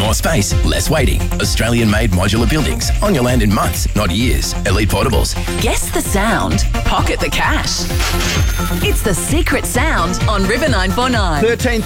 More space, less waiting. Australian-made modular buildings. On your land in months, not years. Elite Portables. Guess the sound, pocket the cash. It's the secret sound on River 949.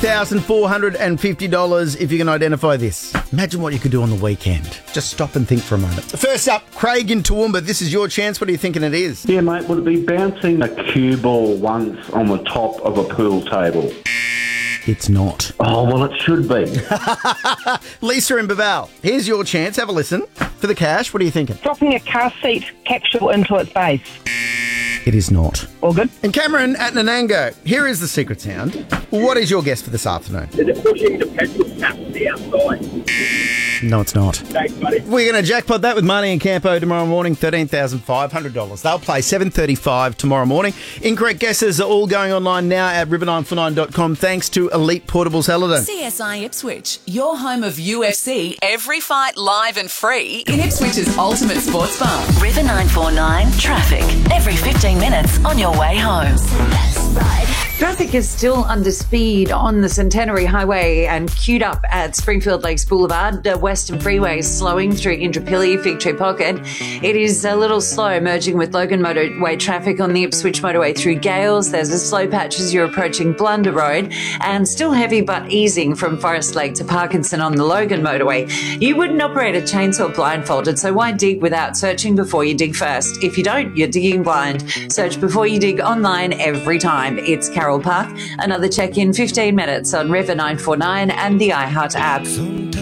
$13,450 if you can identify this. Imagine what you could do on the weekend. Just stop and think for a moment. First up, Craig in Toowoomba. This is your chance. What are you thinking it is? Yeah, mate, would it be bouncing a cue ball once on the top of a pool table? It's not. Oh, well, it should be. Lisa in Baval, here's your chance. Have a listen. For the cash, what are you thinking? Dropping a car seat capsule into its base. It is not. All good? And Cameron at Nanango, here is the secret sound. What is your guess for this afternoon? Is it pushing the petrol tap to the outside? No, it's not. Thanks, buddy. We're going to jackpot that with Marnie and Campo tomorrow morning, $13,500. They'll play 7:35 tomorrow morning. Incorrect guesses are all going online now at river949.com thanks to Elite Portables Helidon. CSI Ipswich, your home of UFC, every fight live and free in Ipswich's ultimate sports bar. River 949 traffic, every 15 minutes on your way home. Traffic is still under speed on the Centenary Highway and queued up at Springfield Lakes Boulevard. The Western Freeway is slowing through Indooroopilly, Fig Tree Pocket. It is a little slow merging with Logan Motorway traffic on the Ipswich Motorway through Gales. There's a slow patch as you're approaching Blunder Road and still heavy but easing from Forest Lake to Parkinson on the Logan Motorway. You wouldn't operate a chainsaw blindfolded, so why dig without searching before you dig first? If you don't, you're digging blind. Search before you dig online every time. It's Carroll Park. Another check in 15 minutes on River 949 and the iHeart app.